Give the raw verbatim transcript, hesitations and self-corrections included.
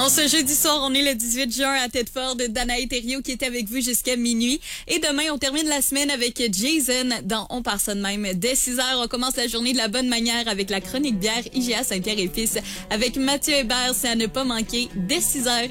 En ce jeudi soir, on est le dix-huit juin à Tedford. Danae Thériault qui est avec vous jusqu'à minuit. Et demain, on termine la semaine avec Jason dans On part ça de même. Dès six heures, on commence la journée de la bonne manière avec la chronique bière I G A Saint-Pierre et Fils avec Mathieu Hébert. C'est à ne pas manquer dès six heures.